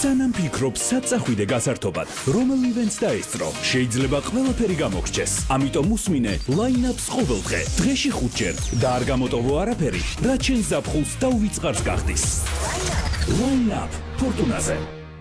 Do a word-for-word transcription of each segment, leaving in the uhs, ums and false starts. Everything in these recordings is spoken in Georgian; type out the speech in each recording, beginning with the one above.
სანამ ფიქრობ საწახვიდე გასართობად, რომელ ივენტს დაესწრო, შეიძლება ყველაფერი გამოგრჩეს. ამიტომ უსმინე line-up-ს ყოველდღე, დღეში ხუთჯერ და არ გამოტოვო არაფერი, რაც შენ ზაფხულს და უვიწყარს გახდის. Line-up ფორტუნაზე.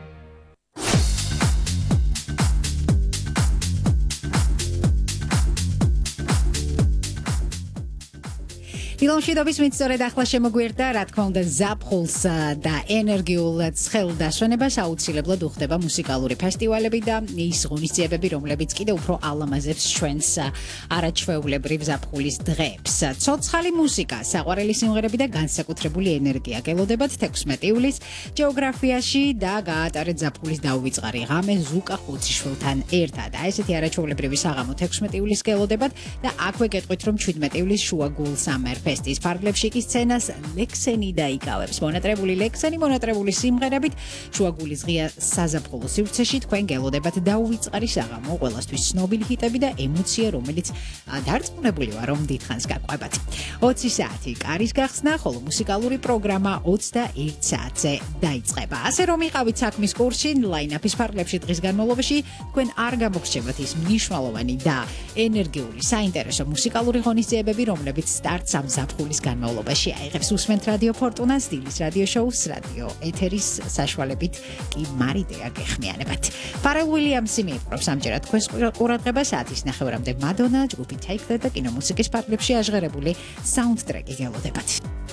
დილომშვიდობის მიწორედ ახლა შემოგვიერთდა, რა თქმა უნდა, ზაფხულს და ენერგიულ ცხელ დასვენებას აუცილებლად უხდება მუსიკალური ფესტივალები და ის ღონისძიებები, რომლებიც კიდევ უფრო ალამაზებს ჩვენს არაჩვეულებრივ ზაფხულის დღეებს. ცოცხალი მუსიკა, საყვარელი სიმღერები და განსაკუთრებული ენერგია გელოდებათ თექვსმეტი ივლისს ჯეოგრაფიაში და გაატარეთ ზაფხულის დაუვიწყარი ღამე ზუკა ხუციშვილთან ერთად. ესეთი არაჩვეულებრივი საღამო თექვსმეტი ივლისს გელოდებათ და აქვე გეტყვით, რომ შვიდმეტი ივლისს შუა გულსამერ ფესტის ფარგლებში კი სცენას ლექსენი დაიკავებს. მონატრებული ლექსენი, მონატრებული სიმღერებით შუაგულის ღია საზაფხულო სივრცეში თქვენ გელოდებათ დაუვიწყარი საღამო, ყველასთვის ცნობილი ჰიტები და ემოცია, რომელიც დარწმუნებული ვარ, რომ დიდხანს გაყვებათ. ოცი საათი კარის გახსნა, ხოლო მუსიკალური პროგრამა ოცდაერთ საათზე დაიწყება. ასე რომ იყავით საქმის კურსში, line-up-ის ფარგლებში დღის განმავლობაში თქვენ არ გამოგრჩებათ ის მნიშვნელოვანი და ენერგიული საინტერესო მუსიკალური ღონისძიებები, რომლებიც სტარტს ამ ზაფხულის განმავლობაში აიღებს. უსმენთ რადიო ფორტუნას, დილის რადიო შოუს, რადიო ეთერის საშუალებით კი მარიდეა გეხმიანებათ. ფარელ უილიამსი მიიღებს ამჯერად თქვენს ყურადღებას საათის ნახევარამდე მადონა, ჯგუფი Take That და კინომუსიკის ფარგლებში აჟღერებული საუნდტრეკი გელოდებათ.